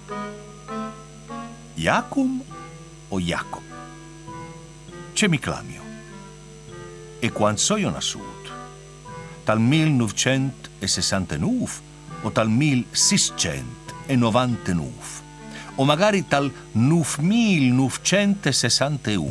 Iacum o Jacob? C'è mi clamio. E quando sono nasciuto? Dal 1969 o dal 1699? O magari dal 9961?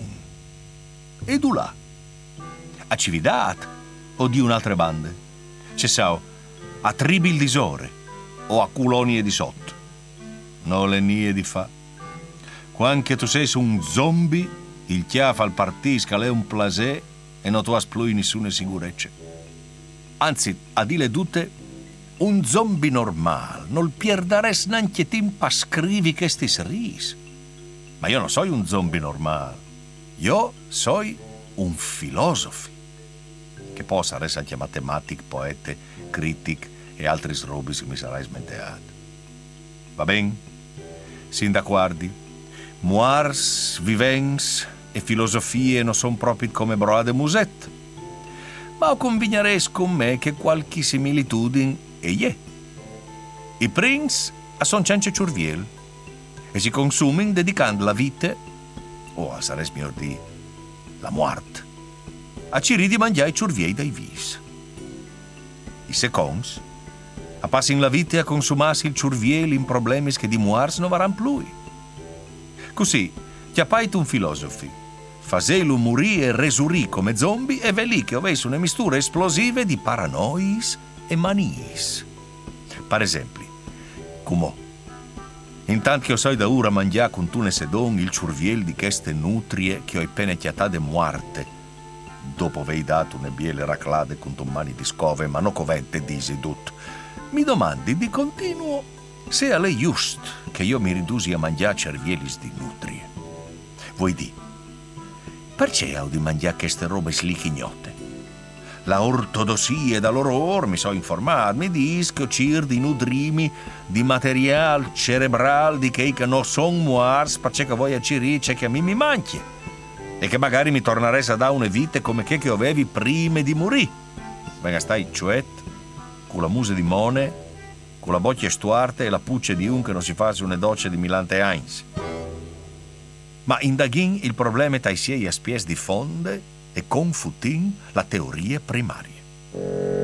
E tu là? A Cividad o di un'altra banda? C'è sao a Tribil di Sore o a Culonie di Sotto? Non le nie di fa. Quando tu sei un zombie, il chiafa al partisca è un plasè e non tu has più nessuna sicurezza. Anzi, a dire tutte, un zombie normale non perderes neanche tempo a scrivi questi ris. Ma io non sono un zombie normale. Io sono un filosofo. Che può essere anche matematico, poeta, critic e altri robi che mi sarai smenteato. Va bene? Sin d'accordi? Moars, vivens e filosofie non sono proprio come broade musette. Ma convigneres con me che qualche similitudine è. I prince sono ciance ciurviel e si consumano dedicando la vita, o a sares miglior di la morte, a ciri di mangiare i ciurviei dai vis. I secondi a passare la vita a consumarsi il ciurviel in problemi che di muars non varan più. Così, chiappaito un filosofo, faselo morire e resurì come zombie e ve lì che avesse una mistura esplosiva di paranois e maniis. Per esempio, come intanto che io so da ora mangiare con tune sedon il ciurviel di queste nutrie che ho appena chiatate muerte, dopo aver dato una biele raclade con mani di scove, ma non covente disi tutto, mi domandi di continuo se è lei just che io mi ridusi a mangiare cervielis di nutrie. Vuoi dire, perché ho di mangiare queste robe slichignote? La ortodossia da loro or mi so informato, mi dice che cir di nudrimi di materiale cerebral di che non son muars perché voi a cirice che a me mi manchi e che magari mi torneresti a dare una vita come che avevi prima di morire. Venga stai ciuet, con la musa di Mone, con la boccia stuarte e la puccia di un che non si fa una doccia di Milante Heinz. Ma in Daghin il problema tai siei a spies di fonde e confutin la teoria primaria.